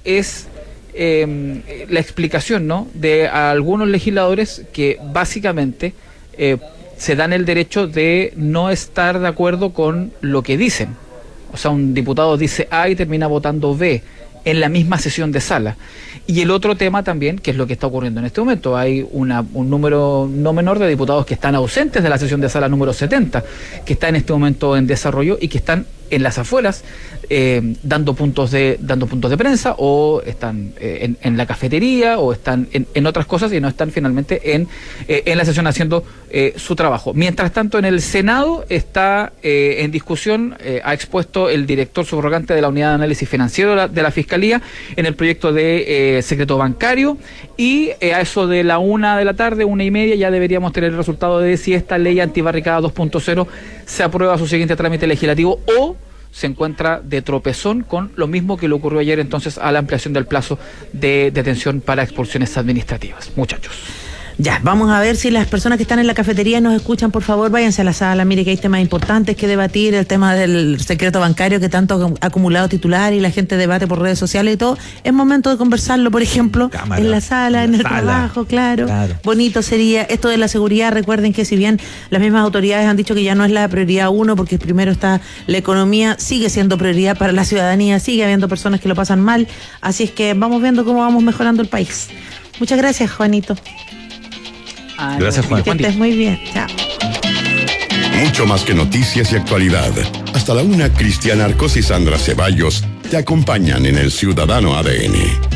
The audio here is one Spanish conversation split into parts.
es la explicación, ¿no?, de algunos legisladores que básicamente se dan el derecho de no estar de acuerdo con lo que dicen. O sea, un diputado dice A y termina votando B en la misma sesión de sala. Y el otro tema también, que es lo que está ocurriendo en este momento, hay un número no menor de diputados que están ausentes de la sesión de sala número 70, que está en este momento en desarrollo y que están en las afueras dando puntos de prensa, o están en la cafetería, o están en otras cosas, y no están finalmente en la sesión haciendo su trabajo. Mientras tanto, en el Senado está en discusión, ha expuesto el director subrogante de la Unidad de Análisis Financiero de la Fiscalía en el proyecto de secreto bancario, y a eso de la 1 de la tarde, 1:30, ya deberíamos tener el resultado de si esta ley antibarricada 2.0 se aprueba su siguiente trámite legislativo o se encuentra de tropezón con lo mismo que le ocurrió ayer entonces a la ampliación del plazo de detención para expulsiones administrativas. Muchachos. Ya, vamos a ver si las personas que están en la cafetería nos escuchan. Por favor, váyanse a la sala. Mire que hay temas importantes que debatir, el tema del secreto bancario que tanto ha acumulado titular y la gente debate por redes sociales y todo. Es momento de conversarlo, por ejemplo, en la sala, en el trabajo, claro. Bonito sería esto de la seguridad. Recuerden que si bien las mismas autoridades han dicho que ya no es la prioridad uno, porque primero está la economía, sigue siendo prioridad para la ciudadanía, sigue habiendo personas que lo pasan mal. Así es que vamos viendo cómo vamos mejorando el país. Muchas gracias, Juanito. Gracias, Juan. Que estés muy bien. Chao. Mucho más que noticias y actualidad. Hasta la 1, Cristiana Arcos y Sandra Ceballos te acompañan en el Ciudadano ADN.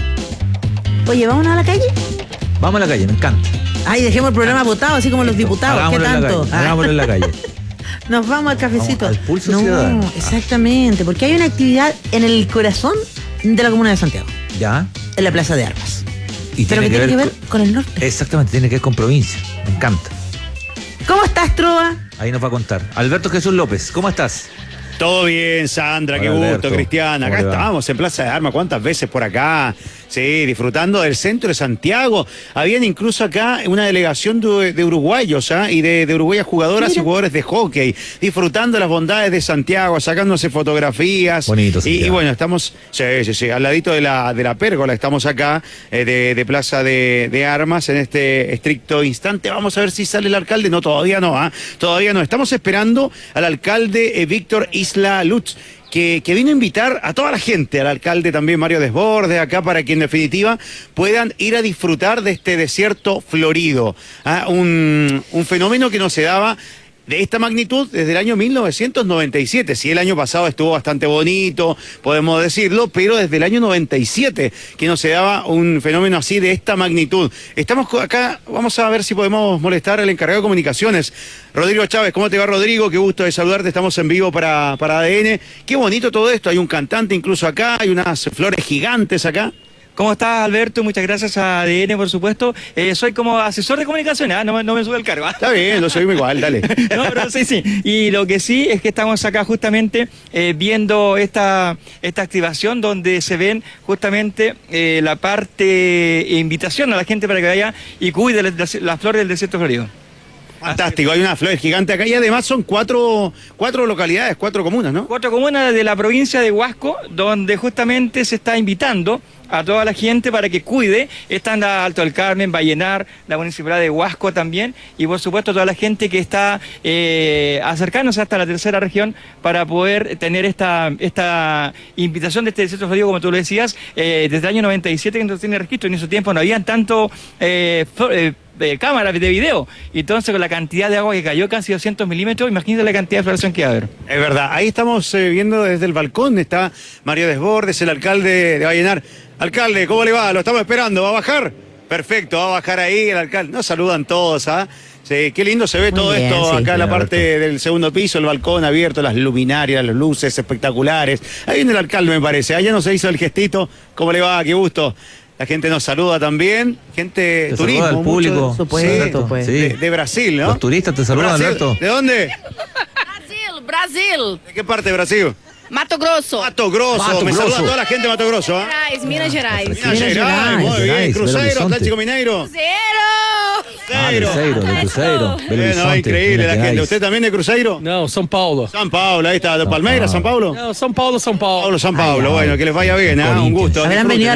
Oye, ¿vámonos a la calle? Vamos a la calle, me encanta. Ay, dejemos el programa votado, así como los diputados. Hagámoslo ¿Qué tanto? Hagámoslo en la calle. Nos vamos al cafecito. Vamos al Pulso Ciudadano. Exactamente, porque hay una actividad en el corazón de la comuna de Santiago. ¿Ya? En la Plaza de Armas. Y pero que tiene que ver con el norte. Exactamente, tiene que ver con provincia. Me encanta. ¿Cómo estás, Trova? Ahí nos va a contar. Alberto Jesús López, ¿cómo estás? Todo bien, Sandra, qué gusto, Cristiana. Acá estamos en Plaza de Armas, ¿cuántas veces por acá? Sí, disfrutando del centro de Santiago. Habían incluso acá una delegación de uruguayos, y de uruguayas jugadoras y jugadores de hockey, disfrutando las bondades de Santiago, sacándose fotografías. Bonito, y bueno, estamos, sí, al ladito de la pérgola, estamos acá, de Plaza de Armas, en este estricto instante. Vamos a ver si sale el alcalde. No, todavía no, todavía no. Estamos esperando al alcalde Víctor Isla Lutz, que vino a invitar a toda la gente, al alcalde también Mario Desbordes, acá, para que en definitiva puedan ir a disfrutar de este desierto florido. Un fenómeno que no se daba de esta magnitud desde el año 1997. Sí, el año pasado estuvo bastante bonito, podemos decirlo, pero desde el año 97 que no se daba un fenómeno así de esta magnitud. Estamos acá, vamos a ver si podemos molestar al encargado de comunicaciones, Rodrigo Chávez. ¿Cómo te va, Rodrigo? Qué gusto de saludarte, estamos en vivo para ADN. Qué bonito todo esto, hay un cantante incluso acá, hay unas flores gigantes acá. ¿Cómo estás, Alberto? Muchas gracias a ADN, por supuesto. Soy como asesor de comunicaciones, no me sube el cargo. Está bien, lo soy igual, dale. No, pero sí. Y lo que sí es que estamos acá justamente viendo esta activación donde se ven justamente la parte invitación a la gente para que vaya y cuide las flores del desierto florido. Fantástico, hay una flor gigante acá y además son cuatro localidades, 4 comunas, ¿no? 4 comunas de la provincia de Huasco, donde justamente se está invitando a toda la gente para que cuide. Están la Alto del Carmen, Vallenar, la municipalidad de Huasco también, y por supuesto toda la gente que está acercándose hasta la tercera región para poder tener esta invitación de este desierto florido, como tú lo decías, desde el año 97 que no tiene registro. En ese tiempo no habían tanto cámaras de video, y entonces con la cantidad de agua que cayó, casi 200 milímetros, imagínate la cantidad de floración que va a haber. Es verdad, ahí estamos viendo desde el balcón, está Mario Desbordes, el alcalde de Vallenar. Alcalde, ¿cómo le va? Lo estamos esperando, ¿va a bajar? Perfecto, va a bajar ahí el alcalde. Nos saludan todos, Sí, qué lindo se ve todo esto acá en la parte del segundo piso, el balcón abierto, las luminarias, las luces espectaculares. Ahí viene el alcalde, me parece. Allá no se hizo el gestito. ¿Cómo le va? Qué gusto. La gente nos saluda también, gente, te turismo. Saluda al público. Supuesto, pues. De Brasil, ¿no? Los turistas te saludan, Alberto. ¿De dónde? Brasil. ¿De qué parte de Brasil? Mato Grosso. Mato Grosso. Me saluda toda la gente de Mato Grosso. Minas Gerais. Minas Gerais, muy bien. Cruzeiro, Atlético Mineiro. Cruzeiro. De Cruzeiro. No, increíble la gente. ¿Usted también de Cruzeiro? No, São Paulo. São Paulo, ahí está. ¿De Palmeiras, São Paulo? No, São Paulo. Bueno, que les vaya bien, un gusto. Habrán venido